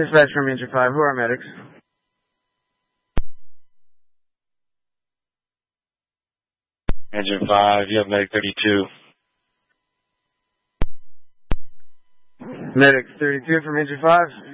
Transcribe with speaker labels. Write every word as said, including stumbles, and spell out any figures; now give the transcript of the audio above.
Speaker 1: Dispatch from Engine five, who are medics?
Speaker 2: Engine five, you have medic thirty-two.
Speaker 1: Medic thirty-two from Engine five.